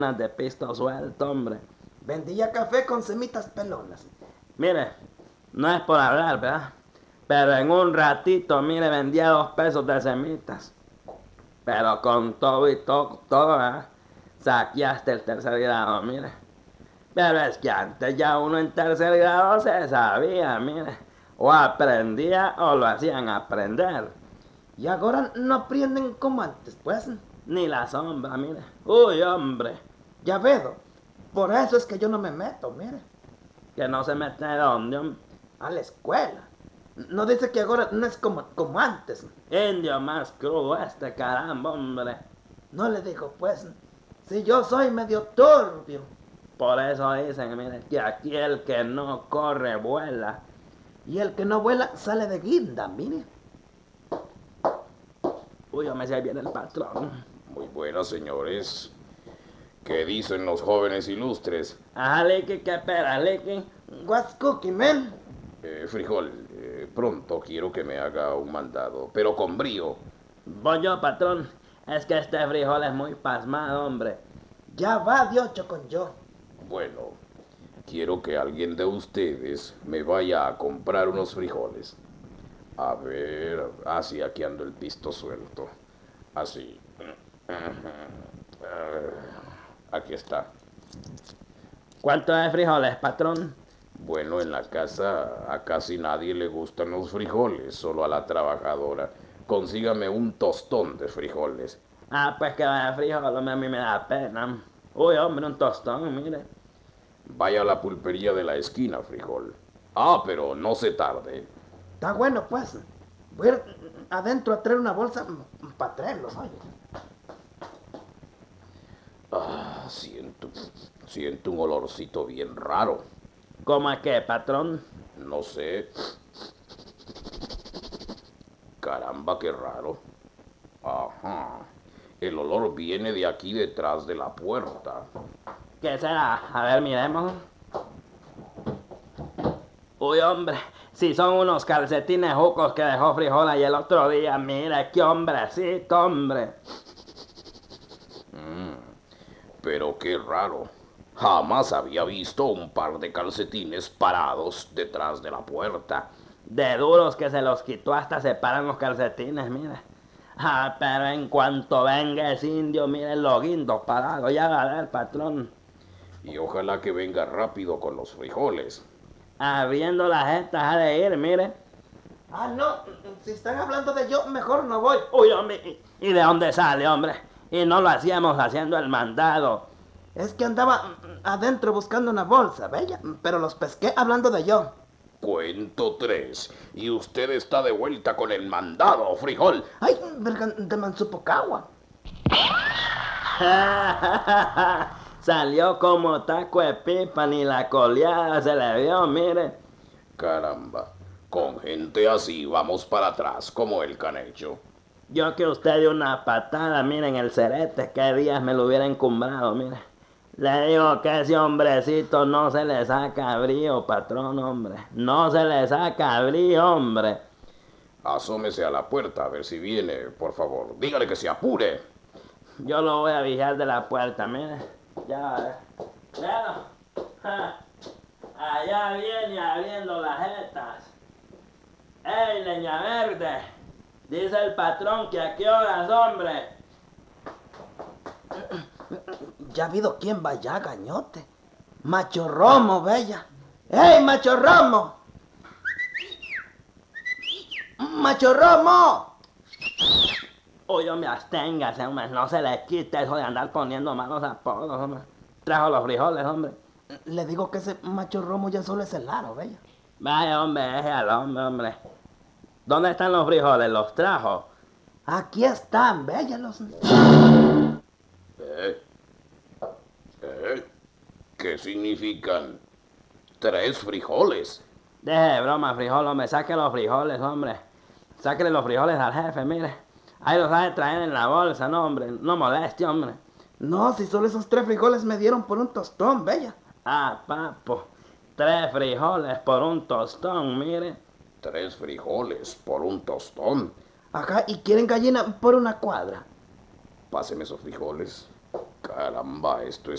de pisto suelto, hombre. Vendía café con semitas pelonas. Mire, no es por hablar, ¿verdad? Pero en un ratito, mire, vendía 2 pesos de semitas. Pero con todo y todo, ¿verdad? Saqué hasta el tercer grado, mire. Pero es que antes ya uno en tercer grado se sabía, mire. O aprendía o lo hacían aprender. Y ahora no aprenden como antes, pues. Ni la sombra, mire. Uy, hombre. Ya veo. Por eso es que yo no me meto, mire. Que no se mete de dónde, hombre. A la escuela. No dice que ahora no es como antes. Indio más crudo este, caramba, hombre. No le digo, pues, si yo soy medio turbio. Por eso dicen, mire, que aquí el que no corre vuela. Y el que no vuela sale de guinda, mire. Uy, hombre, si ahí viene el patrón. Muy buenas, señores. ¿Qué dicen los jóvenes ilustres? Ajá, Licky, ¿qué espera, Licky? What's cooking, man? Frijol, pronto quiero que me haga un mandado, pero con brío. Voy yo, patrón. Es que este frijol es muy pasmado, hombre. Ya va de 8 con yo. Bueno, quiero que alguien de ustedes me vaya a comprar unos frijoles. A ver, así aquí ando el pisto suelto. Así. Aquí está. ¿Cuánto de frijoles, patrón? Bueno, en la casa a casi nadie le gustan los frijoles, solo a la trabajadora. Consígame un tostón de frijoles. Ah, pues que vaya frijol, hombre, a mí me da pena. Uy, hombre, un tostón, mire. Vaya a la pulpería de la esquina, frijol. Ah, pero no se tarde. Está bueno, pues. Voy a ir adentro a traer una bolsa para traerlos, oye. Ah, siento un olorcito bien raro. ¿Cómo es que, patrón? No sé. Caramba, qué raro. Ajá. El olor viene de aquí detrás de la puerta. ¿Qué será? A ver, miremos. Uy, hombre, si son unos calcetines jucos que dejó frijol ahí el otro día, mire, qué hombrecito, hombre. Pero qué raro. Jamás había visto un par de calcetines parados detrás de la puerta. De duros que se los quitó hasta se paran los calcetines, mire. Ah, pero en cuanto venga ese indio, mire los guindos parados, ya va a ver, patrón. Y ojalá que venga rápido con los frijoles. Abriendo las jetas ha de ir, mire. Ah, no. Si están hablando de yo, mejor no voy. Uy, hombre, ¿y de dónde sale, hombre? Y no lo hacíamos haciendo el mandado. Es que andaba adentro buscando una bolsa, bella. Pero los pesqué hablando de yo. Cuento 3. Y usted está de vuelta con el mandado, frijol. Ay, verga de Mansupocagua. Salió como taco de pipa, ni la coleada se le vio, mire. Caramba. Con gente así vamos para atrás como el canecho. Yo que usted dio una patada, miren el cerete, qué días me lo hubiera encumbrado, mire. Le digo que ese hombrecito no se le saca brío, patrón, hombre. No se le saca brío, hombre. Asómese a la puerta a ver si viene, por favor. Dígale que se apure. Yo lo voy a vigilar de la puerta, mire. Ya, bueno. Allá viene abriendo las jetas. ¡Ey, leña verde! Dice el patrón que a qué horas, hombre. Ya ha habido quien vaya, gañote. Macho Romo, bella. ¡Ey, Macho Romo! ¡Macho Romo! Uy, hombre, absténgase, hombre. No se le quite eso de andar poniendo malos apodos, hombre. Trajo los frijoles, hombre. Le digo que ese Macho Romo ya solo es el aro, bella. Vaya, hombre, deje al hombre. ¿Dónde están los frijoles? ¿Los trajo? Aquí están, bella, los... ¿Qué significan 3 frijoles? Deje de broma, frijol, hombre. Saque los frijoles, hombre. Sáquele los frijoles al jefe, mire. Ahí los ha de traer en la bolsa, no, hombre. No moleste, hombre. No, si solo esos 3 frijoles me dieron por un tostón, bella. Ah, papo. 3 frijoles por un tostón, mire. 3 frijoles por un tostón. Ajá, y quieren gallina por una cuadra. Páseme esos frijoles. Caramba, esto es